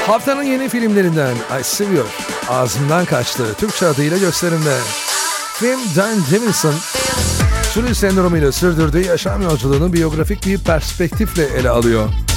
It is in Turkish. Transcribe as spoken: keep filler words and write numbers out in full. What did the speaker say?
Haftanın yeni filmlerinden Ay Seviyor, Ağzımdan Kaçtı Türkçe adıyla gösterimde. Film Dan Davidson, Sully sendromuyla sürdürdüğü yaşam yolculuğunu biyografik bir perspektifle ele alıyor.